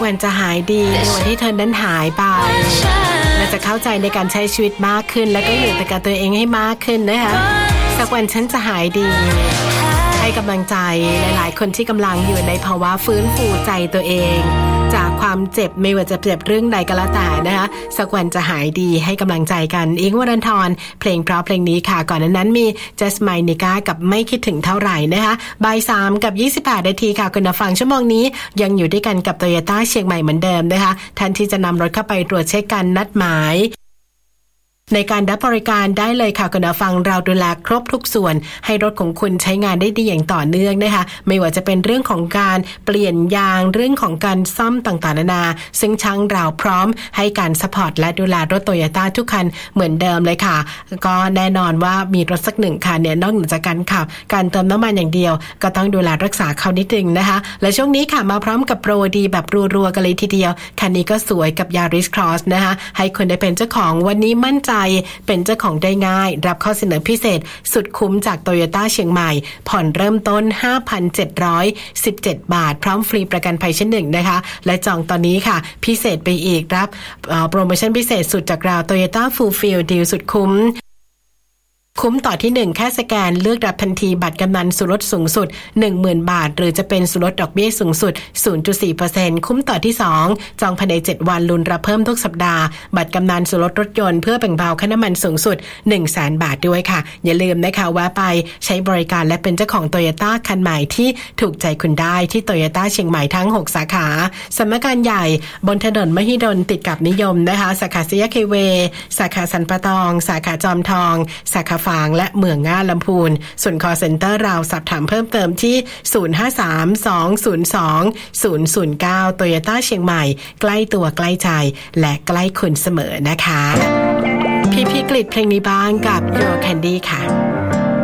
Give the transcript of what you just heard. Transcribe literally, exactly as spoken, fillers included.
วันจะหายดีในวันที่เธอนั้นหายไปและจะเข้าใจในการใช้ชีวิตมากขึ้นและก็อยู่กับตัวเองให้มากขึ้นนะคะสักวันฉันจะหายดีให้กำลังใจหลายๆคนที่กำลังอยู่ในภาวะฟื้นฟูใจตัวเองจากความเจ็บไม่ว่าจะเจ็บเรื่องใดก็แล้วแต่นะคะสักวันจะหายดีให้กำลังใจกันอิงค์วรันธรเพลงเพราะเพลงนี้ค่ะก่อนนั้นมี Just My Nika กับไม่คิดถึงเท่าไหร่นะคะบ่ายสามกับยี่สิบแปดนาทีค่ะคุณผู้ฟังชั่วโมงนี้ยังอยู่ด้วยกันกับ Toyota เชียงใหม่เหมือนเดิมนะคะท่านที่จะนำรถเข้าไปตรวจเช็คการนัดหมายในการรับบริการได้เลยค่ะคุณผู้ฟังเราดูแลครบทุกส่วนให้รถของคุณใช้งานได้ดีอย่างต่อเนื่องนะคะไม่ว่าจะเป็นเรื่องของการเปลี่ยนยางเรื่องของการซ่อมต่างๆนานาซึ่งช่างเราพร้อมให้การซัพพอร์ตและดูแลรถ Toyota ทุกคันเหมือนเดิมเลยค่ะก็แน่นอนว่ามีรถสักหนึ่งคันเนี่ยนอกจากการขับการเติมน้ำมันอย่างเดียวก็ต้องดูแลรักษาเขานิดนึงนะคะและช่วงนี้ค่ะมาพร้อมกับโปรดีแบบรัวๆกันเลยทีเดียวคันนี้ก็สวยกับ Yaris Cross นะคะให้คนได้เป็นเจ้าของวันนี้มั่นใจเป็นเจ้าของได้ง่ายรับข้อเสนอพิเศษสุดคุ้มจาก Toyota เชียงใหม่ผ่อนเริ่มต้น ห้าพันเจ็ดร้อยสิบเจ็ด บาทพร้อมฟรีประกันภัยชั้นหนึ่งนะคะและจองตอนนี้ค่ะพิเศษไปอีกรับโปรโมชั่นพิเศษสุดจากเรา Toyota Fulfill Deal สุดคุ้มคุ้มต่อที่หนึ่งแค่สแกนเลือกรับทันทีบัตรกำนันส่วนลดสูงสุด หนึ่งหมื่น บาทหรือจะเป็นส่วนลดดอกเบี้ยสูงสุด ศูนย์จุดสี่เปอร์เซ็นต์ คุ้มต่อที่สองจองภายในเจ็ดวันลุ้นรับเพิ่มทุกสัปดาห์บัตรกำนันส่วนลดรถยนต์เพื่อแบ่งเบาค่าน้ำมันสูงสุด หนึ่งแสน บาทด้วยค่ะอย่าลืมนะคะแวะไปใช้บริการและเป็นเจ้าของ Toyota คันใหม่ที่ถูกใจคุณได้ที่ Toyota เชียงใหม่ทั้งหกสาขาสำนักงานใหญ่บนถนนมหิดลติดกับนิยมนะคะสาขาสีแยกเคเวสาขาสันปะตองสาขาจอมทองสาขาฝางและเมืองง่าลำพูนส่วน call center เราสอบถามเพิ่มเติมที่ศูนย์ ห้า สาม สอง ศูนย์ สอง ศูนย์ ศูนย์ เก้า Toyota เชียงใหม่ใกล้ตัวใกล้ใจและใกล้คุณเสมอนะคะพี่พี่กลิดเพลงนี้บ้างกับ Your Candy ค่ะ